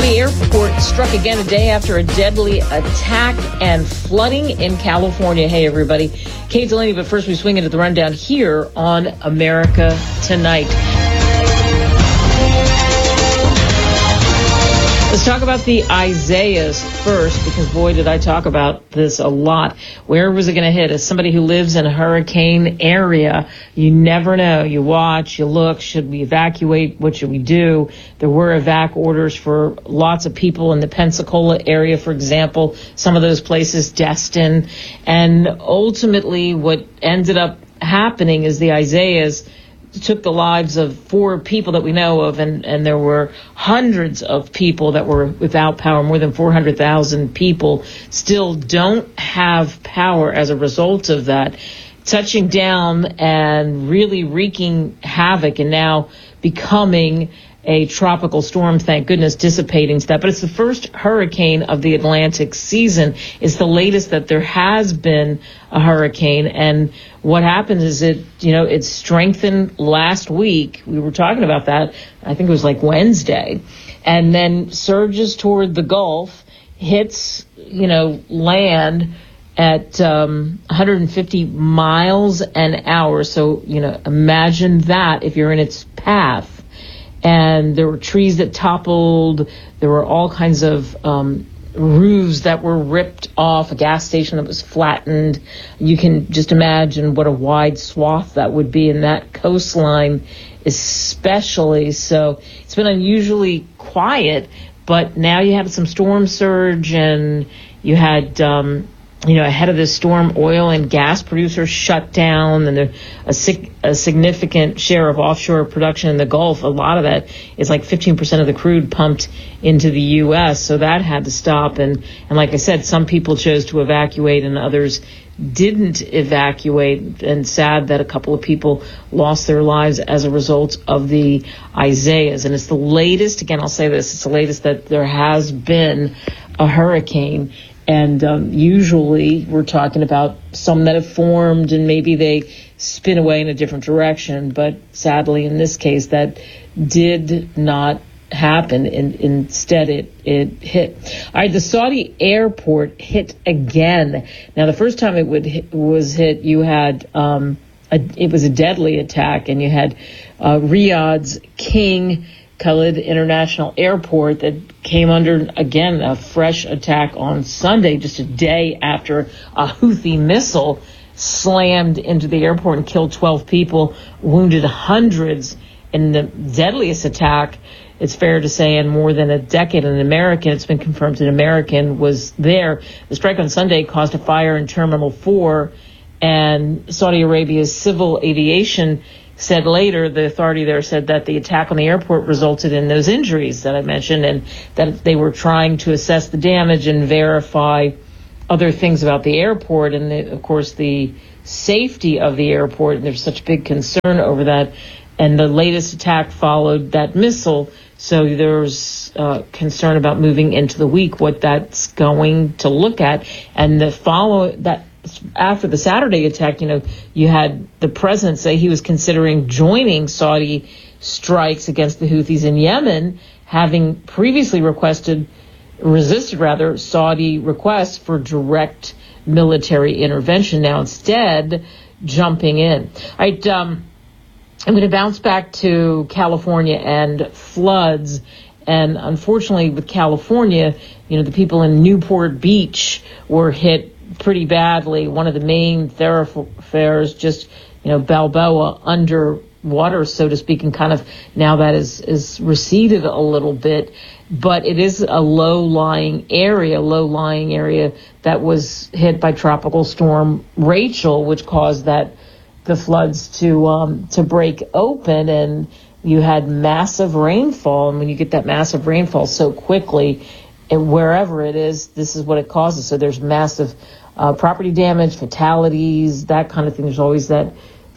LaGuardia Airport struck again a day after a deadly attack and flooding in California. Hey, everybody. Kate Delaney, but first we swing into the rundown here on America Tonight. Let's talk about the Isaias first, because boy, did I talk about this a lot. Where was it going to hit? As somebody who lives in a hurricane area, you never know. You watch, you look, should we evacuate? What should we do? There were evac orders for lots of people in the Pensacola area, for example, some of those places, Destin. And ultimately what ended up happening is the Isaias took the lives of 4 people that we know of, and there were hundreds of people that were without power. More than 400,000 people still don't have power as a result of that, touching down and really wreaking havoc and now becoming a tropical storm, thank goodness, dissipating stuff. But it's the first hurricane of the Atlantic season. It's the latest that there has been a hurricane. And what happened is it strengthened last week. We were talking about that. I think it was like Wednesday. And then surges toward the Gulf, hits, land at 150 miles an hour. So, imagine that if you're in its path. And there were trees that toppled. There were all kinds of roofs that were ripped off, a gas station that was flattened. You can just imagine what a wide swath that would be in that coastline, especially. So it's been unusually quiet, but now you have some storm surge, and you had ahead of this storm, oil and gas producers shut down, and a significant share of offshore production in the Gulf. A lot of that is like 15% of the crude pumped into the U.S., so that had to stop. And like I said, some people chose to evacuate and others didn't evacuate, and sad that a couple of people lost their lives as a result of the Isaias. And it's the latest, again, I'll say this, it's the latest that there has been a hurricane. And usually we're talking about some that have formed and maybe they spin away in a different direction. But sadly, in this case, that did not happen. And instead, it hit. All right, the Saudi airport hit again. Now, the first time it was hit, you had it was a deadly attack, and you had Riyadh's King Khalid International Airport that came under, again, a fresh attack on Sunday, just a day after a Houthi missile slammed into the airport and killed 12 people, wounded hundreds in the deadliest attack, it's fair to say, in more than a decade. An American, it's been confirmed an American was there. The strike on Sunday caused a fire in Terminal 4, and Saudi Arabia's civil aviation said later, the authority there said that the attack on the airport resulted in those injuries that I mentioned, and that they were trying to assess the damage and verify other things about the airport and, of course, the safety of the airport. And there's such big concern over that. And the latest attack followed that missile. So there's concern about moving into the week, what that's going to look at. And after the Saturday attack, you had the president say he was considering joining Saudi strikes against the Houthis in Yemen, having previously resisted Saudi requests for direct military intervention. Now instead, jumping in. All right, I'm going to bounce back to California and floods. And unfortunately, with California, the people in Newport Beach were hit pretty badly. One of the main thoroughfares, just Balboa, underwater, so to speak, and kind of now that is receded a little bit, but it is a low-lying area that was hit by Tropical Storm Rachel, which caused the floods to break open, and you had massive rainfall. And when you get that massive rainfall so quickly, and wherever it is, this is what it causes. So there's massive property damage, fatalities, that kind of thing. There's always the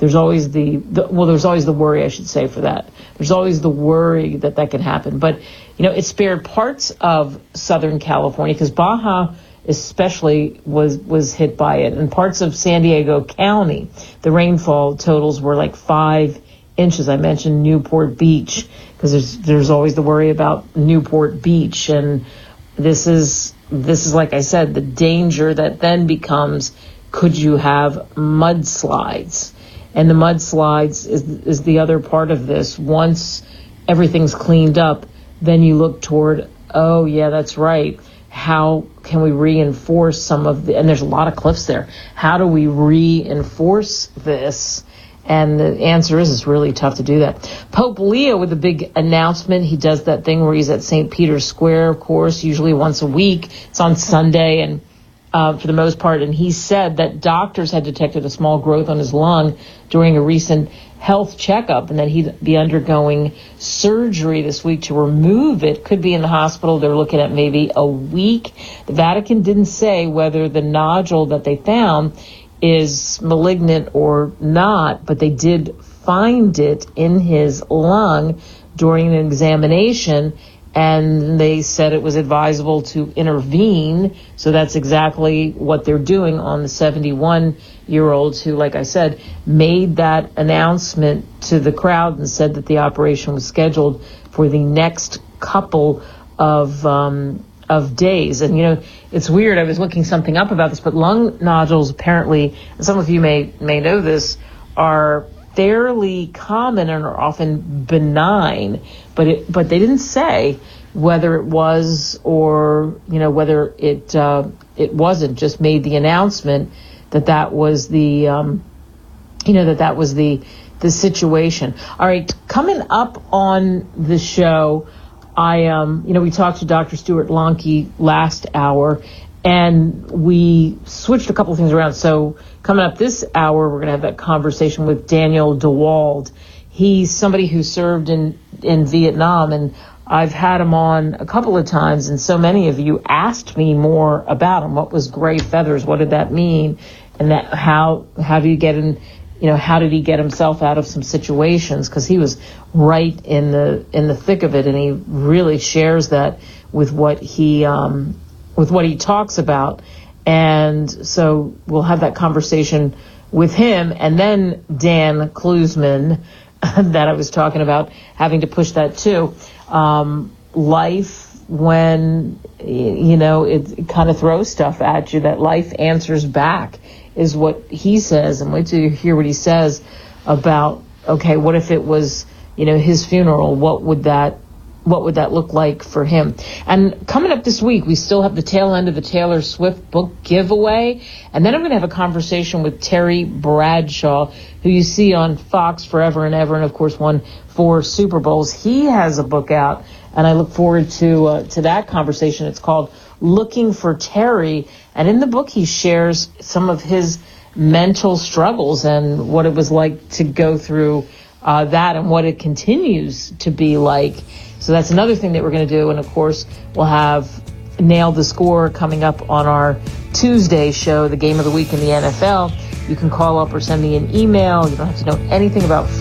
worry, I should say, for that. There's always the worry that can happen. But, it spared parts of Southern California, because Baja especially was hit by it, and parts of San Diego County. The rainfall totals were like 5 inches. I mentioned Newport Beach because there's always the worry about Newport Beach, and this is like I said, the danger that then becomes, could you have mudslides? And the mudslides is the other part of this. Once everything's cleaned up, then you look toward, oh yeah, that's right. How can we reinforce some of and there's a lot of cliffs there. How do we reinforce this? And the answer is, it's really tough to do that. Pope Leo with a big announcement. He does that thing where he's at St. Peter's Square, of course, usually once a week. It's on Sunday, and for the most part. And he said that doctors had detected a small growth on his lung during a recent health checkup, and that he'd be undergoing surgery this week to remove it. Could be in the hospital. They're looking at maybe a week. The Vatican didn't say whether the nodule that they found is malignant or not, but they did find it in his lung during an examination, and they said it was advisable to intervene. So that's exactly what they're doing on the 71-year-old who, like I said, made that announcement to the crowd and said that the operation was scheduled for the next couple of days. And, it's weird. I was looking something up about this, but lung nodules apparently, and some of you may know this, are fairly common and are often benign, but they didn't say whether it was or, whether it wasn't. Just made the announcement that was the, that was the situation. All right, coming up on the show, we talked to Dr. Stuart Lonke last hour, and we switched a couple of things around. So coming up this hour, we're going to have that conversation with Daniel DeWald. He's somebody who served in Vietnam, and I've had him on a couple of times, and so many of you asked me more about him. What was gray feathers? What did that mean? And that how do you get in? How did he get himself out of some situations? Because he was right in the thick of it, and he really shares that with what he talks about. And so we'll have that conversation with him, and then Dan Klusman that I was talking about, having to push that too. Life, when it kind of throws stuff at you, that life answers back, is what he says. And wait till you hear what he says about, okay, what if it was, his funeral? What would that look like for him? And coming up this week, we still have the tail end of the Taylor Swift book giveaway. And then I'm going to have a conversation with Terry Bradshaw, who you see on Fox forever and ever, and of course won 4 Super Bowls. He has a book out, and I look forward to that conversation. It's called Looking for Terry. And in the book, he shares some of his mental struggles and what it was like to go through that, and what it continues to be like. So that's another thing that we're going to do. And of course, we'll have Nail the Score coming up on our Tuesday show, the game of the week in the NFL. You can call up or send me an email. You don't have to know anything about